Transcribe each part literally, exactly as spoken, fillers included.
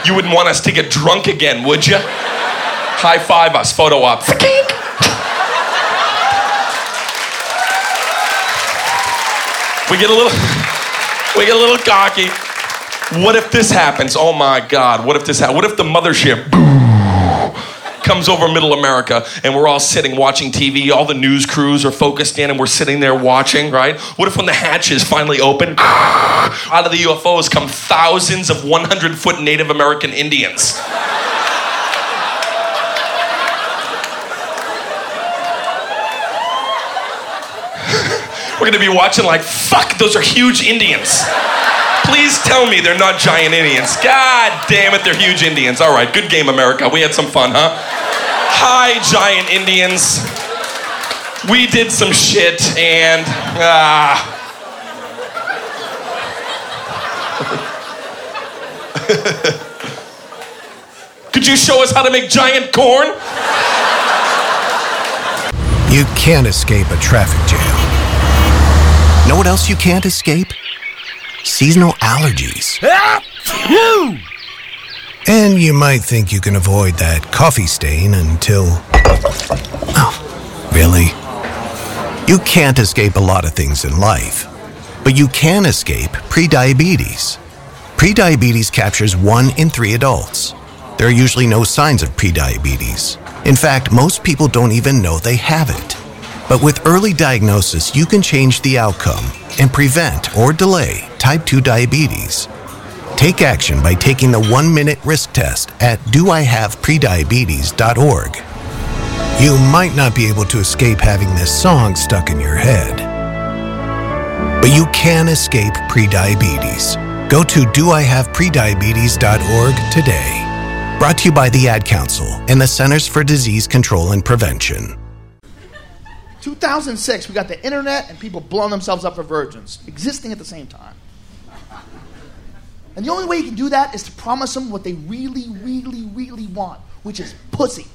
You wouldn't want us to get drunk again, would you? High five us, photo op. We get a little, we get a little cocky. What if this happens? Oh my God, what if this happens? What if the mothership comes over middle America and we're all sitting watching T V, all the news crews are focused in and we're sitting there watching, right? What if when the hatches finally open, out of the U F Os come thousands of one hundred foot Native American Indians? We're gonna be watching like, fuck, those are huge Indians. Please tell me they're not giant Indians. God damn it, they're huge Indians. All right, good game, America. We had some fun, huh? Hi, giant Indians. We did some shit and, ah. Could you show us how to make giant corn? You can't escape a traffic jam. Know what else you can't escape? Seasonal allergies. And you might think you can avoid that coffee stain until... Oh, really? You can't escape a lot of things in life, but you can escape prediabetes. Prediabetes captures one in three adults. There are usually no signs of prediabetes. In fact, most people don't even know they have it. But with early diagnosis, you can change the outcome and prevent or delay type two diabetes. Take action by taking the one-minute risk test at do I have prediabetes dot org. You might not be able to escape having this song stuck in your head, but you can escape prediabetes. Go to do I have prediabetes dot org today. Brought to you by the Ad Council and the Centers for Disease Control and Prevention. two thousand six, we got the internet and people blowing themselves up for virgins, existing at the same time. And the only way you can do that is to promise them what they really, really, really want, which is pussy.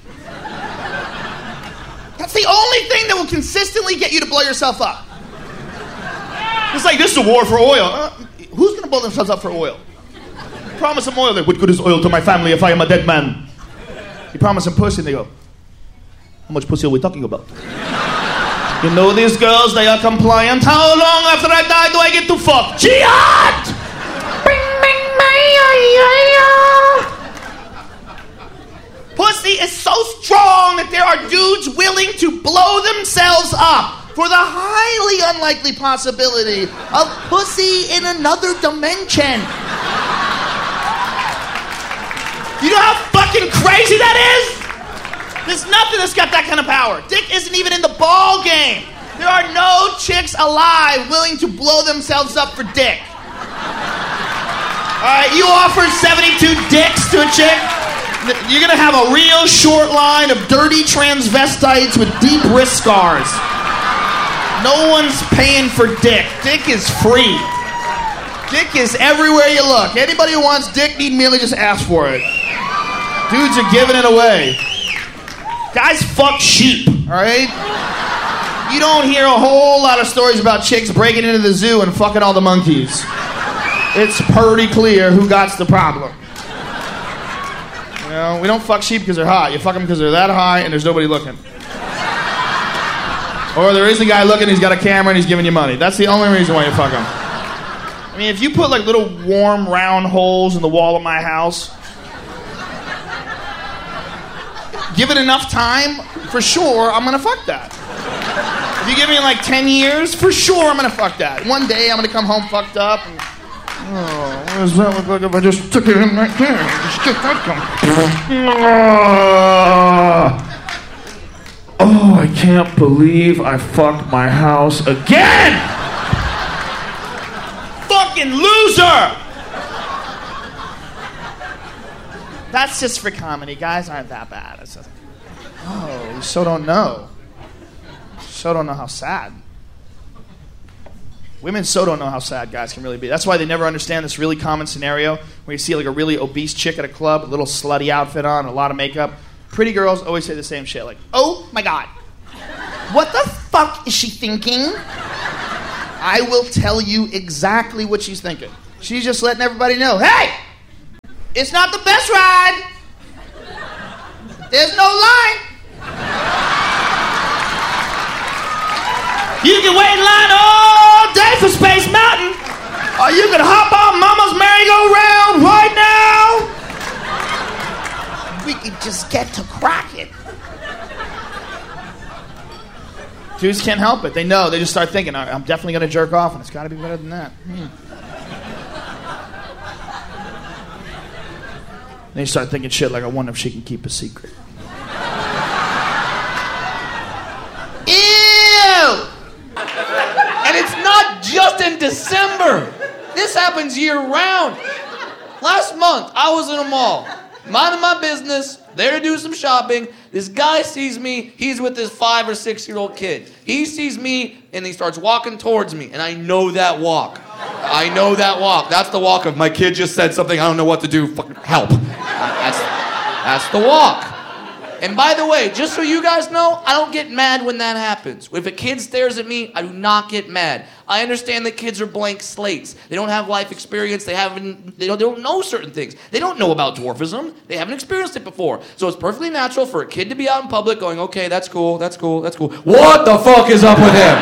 That's the only thing that will consistently get you to blow yourself up. It's like, this is a war for oil. Uh, who's going to blow themselves up for oil? You promise them oil. Like, what good is oil to my family if I am a dead man? You promise them pussy, and they go, how much pussy are we talking about? You know these girls, they are compliant. How long after I die do I get to fuck? Jihad! Pussy is so strong that there are dudes willing to blow themselves up for the highly unlikely possibility of pussy in another dimension. You know how fucking crazy that is? There's nothing that's got that kind of power. Dick isn't even in the ball game. There are no chicks alive willing to blow themselves up for dick. All right, you offer seventy-two dicks to a chick, you're gonna have a real short line of dirty transvestites with deep wrist scars. No one's paying for dick. Dick is free. Dick is everywhere you look. Anybody who wants dick need merely just ask for it. Dudes are giving it away. Guys fuck sheep, all right? You don't hear a whole lot of stories about chicks breaking into the zoo and fucking all the monkeys. It's pretty clear who got the problem. You know, we don't fuck sheep because they're hot. You fuck them because they're that high and there's nobody looking. Or there is a guy looking, he's got a camera and he's giving you money. That's the only reason why you fuck them. I mean, if you put like little warm round holes in the wall of my house, give it enough time, for sure, I'm gonna fuck that. If you give me like ten years, for sure I'm gonna fuck that. One day I'm gonna come home fucked up and, oh, what does that look like if I just took it in right there? Just get that going. Oh, I can't believe I fucked my house again! Fucking loser! That's just for comedy. Guys aren't that bad. It's just, oh, you so don't know. So don't know how sad. Women so don't know how sad guys can really be. That's why they never understand this really common scenario where you see like a really obese chick at a club, a little slutty outfit on, a lot of makeup. Pretty girls always say the same shit, like, oh my God, what the fuck is she thinking? I will tell you exactly what she's thinking. She's just letting everybody know, hey, It's not the best ride. There's no line. You can wait in line all day for Space Mountain, or you can hop on Mama's merry-go-round right now. We can just get to cracking. Dudes can't help it. They know. They just start thinking, I'm definitely going to jerk off, and it's got to be better than that. Hmm. They start thinking shit like, I wonder if she can keep a secret. Ew! And it's not just in December. This happens year-round. Last month, I was in a mall, minding my business, there to do some shopping. This guy sees me. He's with his five or six-year-old kid. He sees me, and he starts walking towards me, and I know that walk. I know that walk. That's the walk of my kid just said something, I don't know what to do, fucking help. That's, that's the walk. And by the way, just so you guys know, I don't get mad when that happens. If a kid stares at me, I do not get mad. I understand that kids are blank slates. They don't have life experience. They haven't. They don't, they don't know certain things. They don't know about dwarfism. They haven't experienced it before. So it's perfectly natural for a kid to be out in public going, okay, that's cool, that's cool, that's cool. What the fuck is up with him?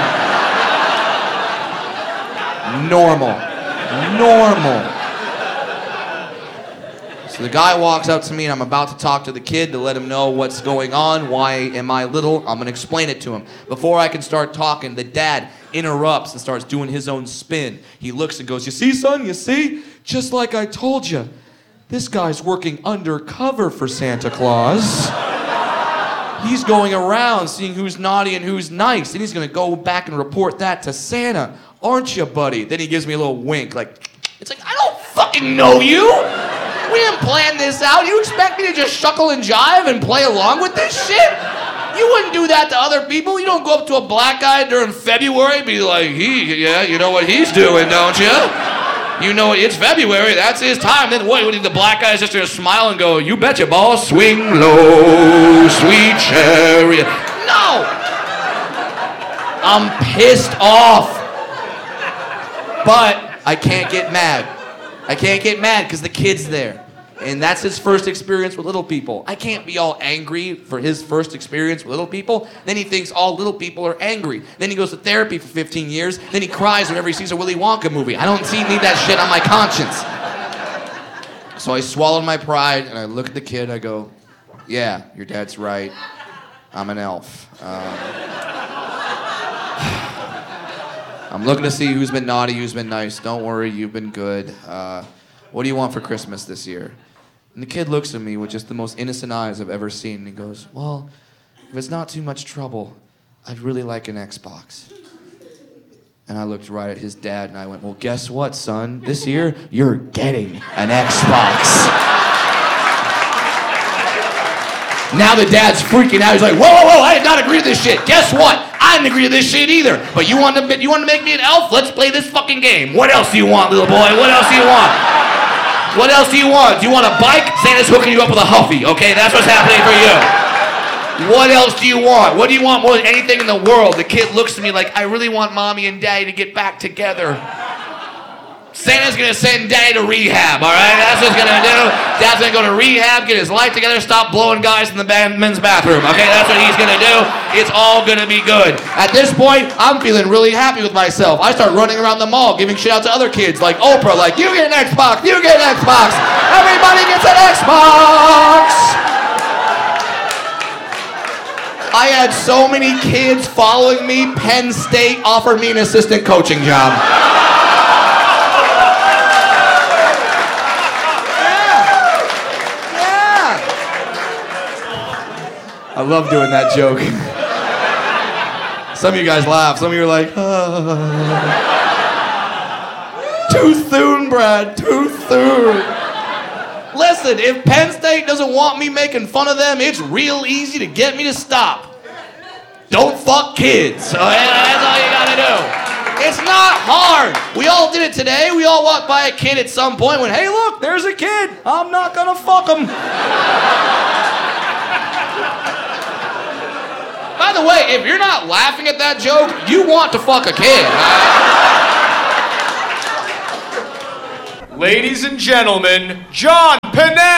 Normal. Normal. So the guy walks up to me and I'm about to talk to the kid to let him know what's going on. Why am I little? I'm gonna explain it to him. Before I can start talking, the dad interrupts and starts doing his own spin. He looks and goes, you see, son, you see? Just like I told you, this guy's working undercover for Santa Claus. He's going around seeing who's naughty and who's nice, and he's gonna go back and report that to Santa. Aren't you, buddy? Then he gives me a little wink, like, it's like, I don't fucking know you! We didn't plan this out. You expect me to just shuckle and jive and play along with this shit? You wouldn't do that to other people. You don't go up to a black guy during February and be like, he, yeah, you know what he's doing, don't you? You know, it's February, that's his time. Then what, the black guy's just gonna smile and go, you betcha, boss, swing low, sweet chariot. No! I'm pissed off. But I can't get mad. I can't get mad because the kid's there. And that's his first experience with little people. I can't be all angry for his first experience with little people. Then he thinks all little people are angry. Then he goes to therapy for fifteen years. Then he cries whenever he sees a Willy Wonka movie. I don't see, need that shit on my conscience. So I swallowed my pride and I look at the kid and I go, yeah, your dad's right. I'm an elf. Um, I'm looking to see who's been naughty, who's been nice. Don't worry, you've been good. Uh, what do you want for Christmas this year? And the kid looks at me with just the most innocent eyes I've ever seen. And he goes, well, if it's not too much trouble, I'd really like an Xbox. And I looked right at his dad and I went, well, guess what, son? This year, you're getting an Xbox. Now the dad's freaking out. He's like, whoa, whoa, whoa, I did not agree to this shit. Guess what? I didn't agree to this shit either. But you want to you want to make me an elf? Let's play this fucking game. What else do you want, little boy? What else do you want? What else do you want? Do you want a bike? Santa's hooking you up with a Huffy, okay? That's what's happening for you. What else do you want? What do you want more than anything in the world? The kid looks at me like, I really want mommy and daddy to get back together. Santa's gonna send daddy to rehab, all right? That's what he's gonna do. Dad's gonna go to rehab, get his life together, stop blowing guys in the men's bathroom, okay? That's what he's gonna do. It's all gonna be good. At this point, I'm feeling really happy with myself. I start running around the mall, giving shit out to other kids, like Oprah, like, you get an Xbox, you get an Xbox. Everybody gets an Xbox. I had so many kids following me. Penn State offered me an assistant coaching job. I love doing that joke. Some of you guys laugh. Some of you are like, ah. Too soon, Brad. Too soon. Listen, if Penn State doesn't want me making fun of them, it's real easy to get me to stop. Don't fuck kids. So that's all you gotta do. It's not hard. We all did it today. We all walked by a kid at some point and went, hey, look, there's a kid. I'm not gonna fuck him. By the way, if you're not laughing at that joke, you want to fuck a kid. Ladies and gentlemen, John Panetta!